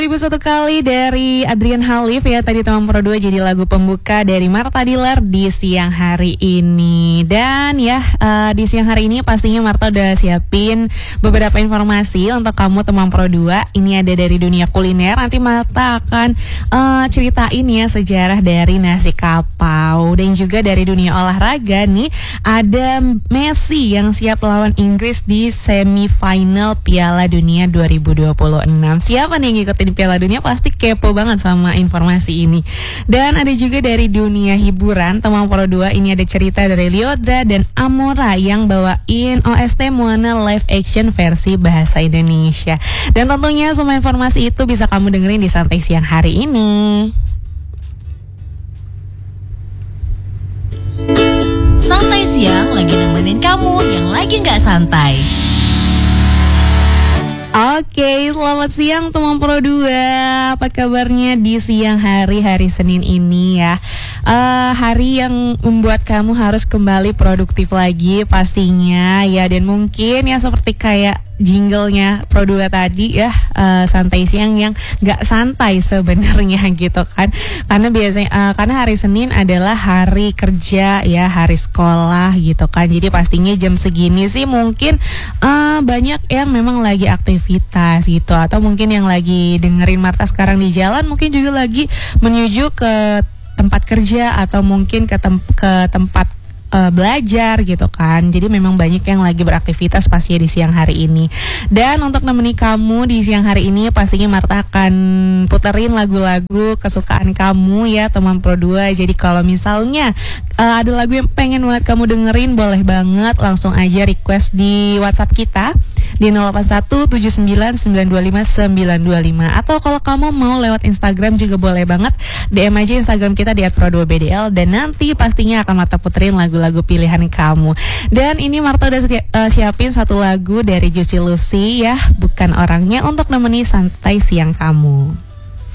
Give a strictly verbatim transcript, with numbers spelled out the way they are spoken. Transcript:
Ribu satu kali dari Adrian Halif ya, tadi teman Pro dua jadi lagu pembuka dari Martha Dilar di siang hari ini. Dan ya uh, di siang hari ini pastinya Martha udah siapin beberapa informasi untuk kamu teman Pro dua. Ini ada dari dunia kuliner, nanti Martha akan uh, ceritain ya sejarah dari nasi kapau. Dan juga dari dunia olahraga nih, ada Messi yang siap lawan Inggris di semifinal Piala Dunia dua ribu dua puluh enam. Siapa nih yang ngikutin Piala Dunia pasti kepo banget sama informasi ini. Dan ada juga dari dunia hiburan teman Pro dua, ini ada cerita dari Lyodra dan Amora yang bawain O S T Moana live action versi bahasa Indonesia. Dan tentunya semua informasi itu bisa kamu dengerin di Santai Siang hari ini. Santai Siang lagi nemenin kamu yang lagi gak santai. Oke, selamat siang teman Pro dua. Apa kabarnya di siang hari hari Senin ini ya? Uh, hari yang membuat kamu harus kembali produktif lagi pastinya ya. Dan mungkin ya seperti kayak jinglenya Pro dua tadi ya, uh, santai siang yang gak santai sebenarnya gitu kan. Karena biasanya uh, karena hari Senin adalah hari kerja ya, hari sekolah gitu kan. Jadi pastinya jam segini sih mungkin uh, banyak yang memang lagi aktivitas gitu, atau mungkin yang lagi dengerin Martha sekarang di jalan, mungkin juga lagi menuju ke tempat kerja atau mungkin ke, tem- ke tempat Uh, belajar gitu kan. Jadi memang banyak yang lagi beraktivitas pastinya di siang hari ini. Dan untuk nemeni kamu di siang hari ini pastinya Martha akan puterin lagu-lagu kesukaan kamu ya teman Pro dua. Jadi kalau misalnya uh, ada lagu yang pengen banget kamu dengerin, boleh banget langsung aja request di WhatsApp kita di nol delapan satu tujuh sembilan sembilan dua lima sembilan dua lima. Atau kalau kamu mau lewat Instagram juga boleh banget, D M aja Instagram kita di at pro dua b d l. Dan nanti pastinya akan Martha puterin lagu-lagu pilihan kamu. Dan ini Martha udah seti- uh, siapin satu lagu dari Juicy Lucy ya, Bukan Orangnya, untuk nemeni santai siang kamu.